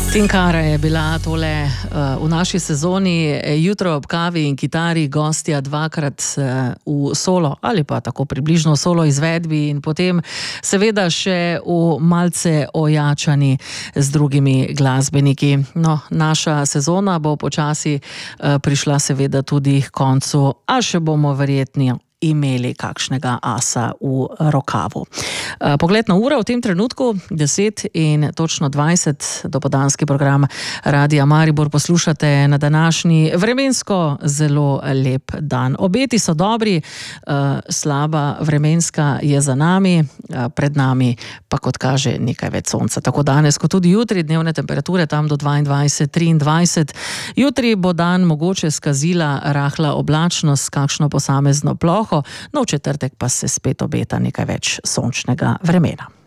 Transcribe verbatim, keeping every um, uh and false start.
Tinkara je bila tole uh, v naši sezoni jutro ob kavi in kitari gostja dvakrat uh, v solo ali pa tako približno solo izvedbi in potem seveda še v malce ojačani z drugimi glasbeniki. No, naša sezona bo počasi uh, prišla seveda tudi k koncu, a še bomo verjetni imeli kakšnega asa v rokavu. Pogled na uro v tem trenutku, deset in točno dvajset, dopoldanski program Radia Maribor poslušate na današnji vremensko zelo lep dan. Obeti so dobri, slaba vremenska je za nami, pred nami pa kot kaže nekaj več sonca. Tako danes, kot tudi jutri, dnevne temperature tam do dvaindvajset, triindvajset. Jutri bo dan mogoče skazila rahla oblačnost, kakšno posamezno ploho. No, v četrtek pa se spet obeta nekaj več sončnega vremena.